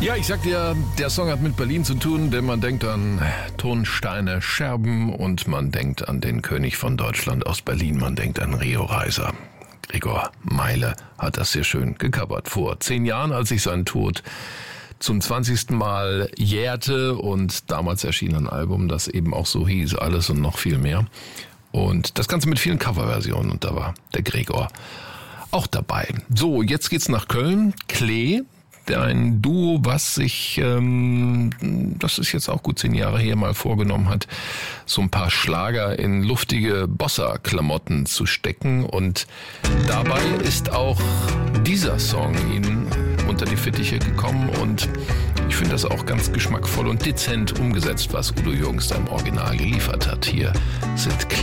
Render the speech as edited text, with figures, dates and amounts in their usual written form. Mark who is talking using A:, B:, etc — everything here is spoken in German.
A: Ja, ich sag dir, der Song hat mit Berlin zu tun, denn man denkt an Tonsteine Scherben und man denkt an den König von Deutschland aus Berlin, man denkt an Rio Reiser. Gregor Meile hat das sehr schön gecovert vor 10 Jahren, als sich sein Tod zum 20. Mal jährte und damals erschien ein Album, das eben auch so hieß, Alles und noch viel mehr. Und das Ganze mit vielen Coverversionen und da war der Gregor auch dabei. So, jetzt geht's nach Köln. Klee, ein Duo, was sich, das ist jetzt auch gut 10 Jahre her, mal vorgenommen hat, so ein paar Schlager in luftige Bossa-Klamotten zu stecken. Und dabei ist auch dieser Song ihnen unter die Fittiche gekommen. Und ich finde das auch ganz geschmackvoll und dezent umgesetzt, was Udo Jürgens da im Original geliefert hat. Hier sind